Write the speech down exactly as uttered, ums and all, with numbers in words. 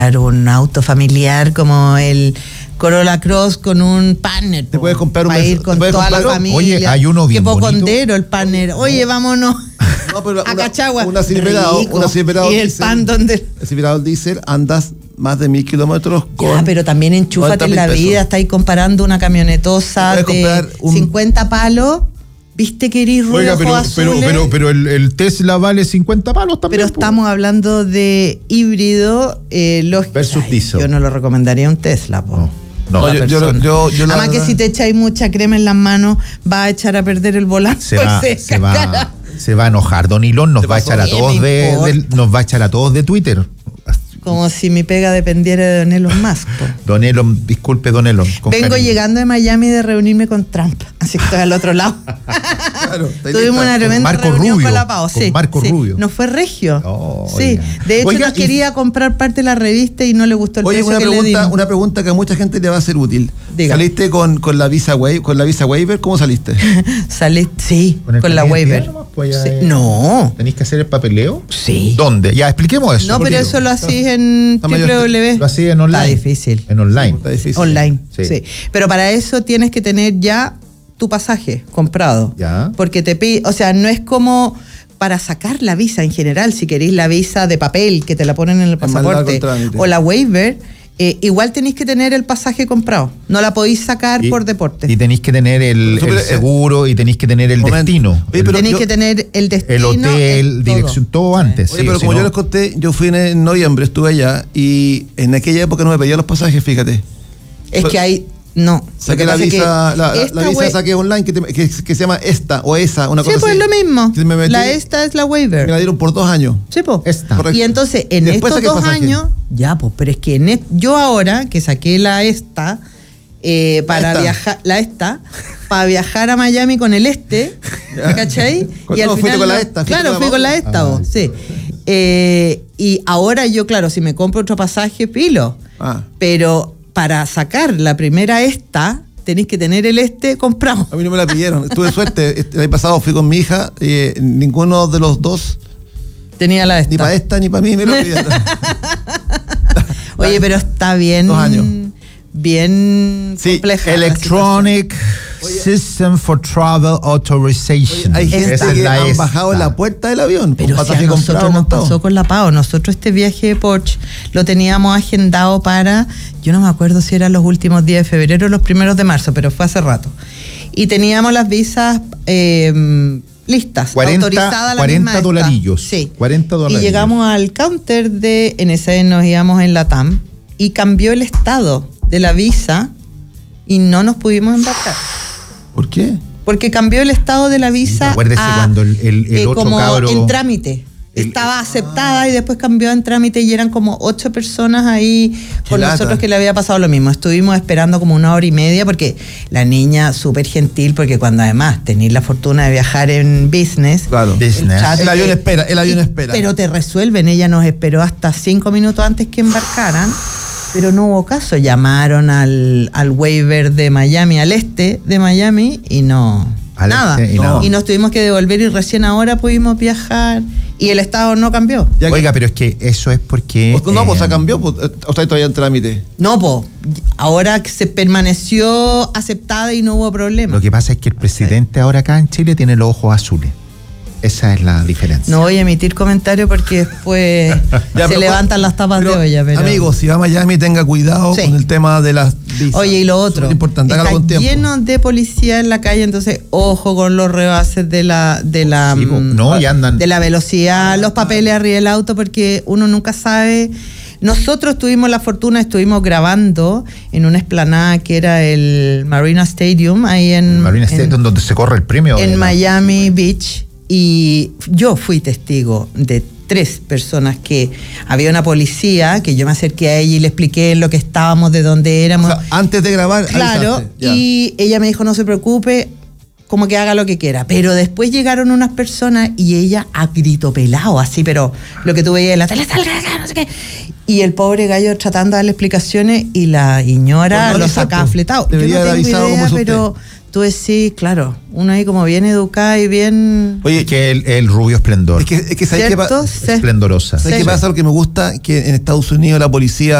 un auto familiar como el Corolla Cross con un partner. Te puedes comprar un para ir con toda la familia. Oye, hay uno bien bonito. Qué pocondero el partner. Oye, vámonos no, pero a una, Cachagua. Una Silverado, una Silverado y el diesel, pan donde... El Silverado diesel andas más de mil kilómetros con... Ya, pero también enchúfate en la vida. Estáis comparando una camionetosa de un... cincuenta palos. ¿Viste que eres rojo? Oiga, pero, pero, pero, pero el, el Tesla vale cincuenta palos también. Pero estamos hablando de híbrido eh, lógico. Versus diesel. Yo no lo recomendaría un Tesla, po. No. No, no yo, yo, yo, yo Además que si te echáis mucha crema en las manos, va a echar a perder el volante. Se va, se, se va, se va a enojar. Don Elon nos va a echar a todos de, de, nos va a echar a todos de Twitter. Como si mi pega dependiera de Don Elon Musk. Po. Don Elon, disculpe, Don Elon. Vengo cariño. llegando de Miami de reunirme con Trump, así que estoy al otro lado. Claro, Tuvimos una tremenda Marco reunión Rubio, con la Pau. Sí, con Marco sí. Rubio. Nos fue regio. Oh, sí. De hecho, oiga, nos quería y... comprar parte de la revista y no le gustó el Oye, precio una que pregunta, le dimos. Una pregunta que a mucha gente le va a ser útil. Diga. ¿Saliste con, con la visa waiver, con la visa waiver? ¿Cómo saliste? Salí, sí, con, con la waiver. Nomás, pues sí. es... No. ¿Tenéis que hacer el papeleo? Sí. ¿Dónde? Ya, expliquemos eso. No, pero eso lo hacís en doble u doble u doble u. Lo hacís en online. Está difícil. En online. Sí, está difícil. Online, sí. sí. Pero para eso tienes que tener ya tu pasaje comprado. Ya. Porque te pide, o sea, no es como para sacar la visa en general, si queréis la visa de papel que te la ponen en el pasaporte o la waiver, eh, igual tenéis que tener el pasaje comprado. No la podéis sacar y, por deporte. Y tenéis que tener el, el seguro y tenéis que tener el momento. destino. Oye, pero tenéis yo, que tener el destino. El hotel, el dirección, todo, todo antes. Oye, sí, pero si como no... yo les conté, yo fui en noviembre, estuve allá y en aquella época no me pedían los pasajes, fíjate. Es que hay... No. Saqué la visa, la, la visa web... saqué online que, te, que, que se llama esta o esa, una cosa sí, pues así. Sí, pues es lo mismo. Metí, la esta es la waiver. Me la dieron por dos años. Sí, pues. Esta. Correcto. Y entonces, en Después estos dos pasaje. años, ya, pues, pero es que en et, yo ahora que saqué la esta, eh, para esta. viajar, la esta, para viajar a Miami con el este, ¿cachai? Y al no, final. Con la esta, claro, fui con la esta, vos, sí. Eh, y ahora yo, claro, si me compro otro pasaje, pilo. Ah. Pero para sacar la primera esta, tenéis que tener el este comprado. A mí no me la pidieron. Tuve suerte. El año pasado fui con mi hija y eh, ninguno de los dos tenía la esta. Ni para esta ni para mí me lo pidieron. Oye, pero está bien. Dos años. Bien sí, compleja. Electronic System for Travel Authorization. Oye, hay gente Esa que es han esta. bajado en la puerta del avión. Pero si a nosotros nos pasó con la Pau. Nosotros este viaje de Porsche lo teníamos agendado para, yo no me acuerdo si eran los últimos días de febrero o los primeros de marzo, pero fue hace rato. Y teníamos las visas eh, listas, cuarenta, autorizadas. cuarenta dolarillos. Sí. cuarenta dolarillos. Y llegamos al counter de, en ese nos íbamos en la T A M, y cambió el estado de la visa y no nos pudimos embarcar. ¿Por qué? Porque cambió el estado de la visa. Sí, acuérdese a, cuando el, el, el eh, otro como cabro... en trámite. El, Estaba aceptada ah. y después cambió en trámite y eran como ocho personas ahí con lata. Nosotros que le había pasado lo mismo. Estuvimos esperando como una hora y media porque la niña súper gentil, porque cuando además tenéis la fortuna de viajar en business, claro. business. El, el avión te, espera, el avión y, espera. Pero te resuelven. Ella nos esperó hasta cinco minutos antes que embarcaran, pero no hubo caso. Llamaron al, al waiver de Miami, al este de Miami, y no... Nada. Este, y, no. y nos tuvimos que devolver y recién ahora pudimos viajar y el estado no cambió. Oiga, pero es que eso es porque... Pues, no, eh, pues se cambió, pues, o sea, todavía en trámite. No, pues, ahora se permaneció aceptada y no hubo problema. Lo que pasa es que el presidente ahora acá en Chile tiene los ojos azules. Esa es la diferencia. No voy a emitir comentario porque después ya, se levantan con, las tapas pero, de olla. Pero... Amigos, si va a Miami, tenga cuidado sí. con el tema de las visas. Oye, y lo otro, es importante, está lleno de policía en la calle, entonces ojo con los rebases de la de la, sí, um, no, y andan. de la velocidad, los papeles arriba del auto, porque uno nunca sabe. Nosotros tuvimos la fortuna, estuvimos grabando en una explanada que era el Marina Stadium, ahí en... Marina en, Stadium, donde se corre el premio. En Miami Beach. Y yo fui testigo de tres personas que había una policía, que yo me acerqué a ella y le expliqué lo que estábamos, de dónde éramos. O sea, antes de grabar, claro, avisaste, y ella me dijo, no se preocupe, como que haga lo que quiera. Pero después llegaron unas personas y ella a grito pelado, así, pero lo que tú veías en la tele, salga acá, no sé qué. Y el pobre gallo tratando de darle explicaciones y la señora pues no lo sacaba fletado. Yo no tengo idea, pero... tú decís, claro, uno ahí como bien educada y bien... Oye, que el, el rubio esplendor. Es que, es que ¿sabes qué pasa? Esplendorosa. ¿Sabes Sí. qué pasa? Lo que me gusta, que en Estados Unidos la policía